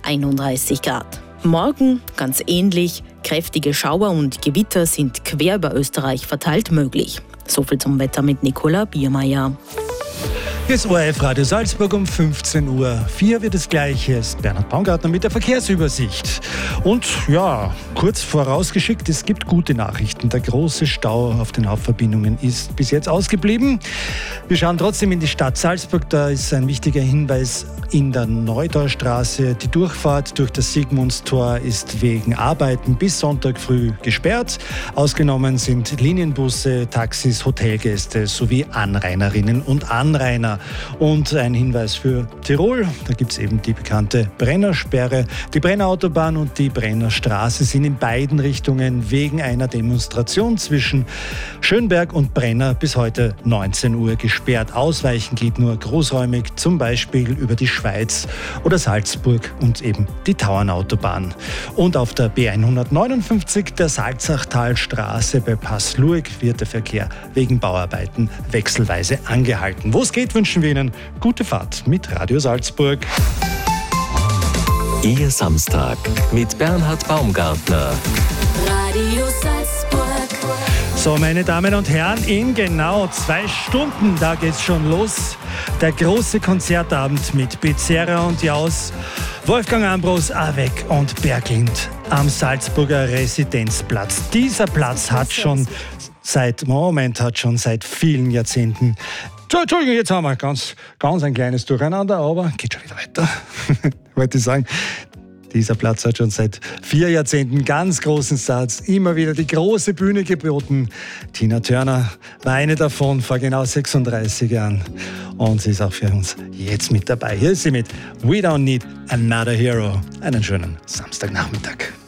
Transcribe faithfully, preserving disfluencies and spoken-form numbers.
einunddreißig Grad. Morgen ganz ähnlich. Kräftige Schauer und Gewitter sind quer über Österreich verteilt möglich. Soviel zum Wetter mit Nicola Biermeier. Das O R F-Radio Salzburg um fünfzehn Uhr vier wird es gleich. Hier ist Bernhard Baumgartner mit der Verkehrsübersicht. Und ja, kurz vorausgeschickt, es gibt gute Nachrichten. Der große Stau auf den Hauptverbindungen ist bis jetzt ausgeblieben. Wir schauen trotzdem in die Stadt Salzburg. Da ist ein wichtiger Hinweis in der Neudaustraße. Die Durchfahrt durch das Sigmundstor ist wegen Arbeiten bis Sonntag früh gesperrt. Ausgenommen sind Linienbusse, Taxis, Hotelgäste sowie Anrainerinnen und Anrainer. Und ein Hinweis für Tirol, da gibt es eben die bekannte Brennersperre. Die Brennerautobahn und die Brennerstraße sind in beiden Richtungen wegen einer Demonstration zwischen Schönberg und Brenner bis heute neunzehn Uhr gesperrt. Ausweichen geht nur großräumig, zum Beispiel über die Schweiz oder Salzburg und eben die Tauernautobahn. Und auf der B hundertneunundfünfzig, der Salzachtalstraße bei Passlueg, wird der Verkehr wegen Bauarbeiten wechselweise angehalten. Wo es geht, wünschen wir Ihnen gute Fahrt mit Radio Salzburg. Ihr Samstag mit Bernhard Baumgartner. Radio Salzburg. So, meine Damen und Herren, in genau zwei Stunden, da geht's schon los. Der große Konzertabend mit Becerra und Jaus, Wolfgang Ambros, Avec und Berglind am Salzburger Residenzplatz. Dieser Platz hat schon seit, Moment, hat schon seit vielen Jahrzehnten. Entschuldigung, jetzt haben wir ganz, ganz ein kleines Durcheinander, aber geht schon wieder weiter. Wollte ich sagen, dieser Platz hat schon seit vier Jahrzehnten ganz großen Stars immer wieder die große Bühne geboten. Tina Turner war eine davon vor genau sechsunddreißig Jahren. Und sie ist auch für uns jetzt mit dabei. Hier ist sie mit We Don't Need Another Hero. Einen schönen Samstagnachmittag.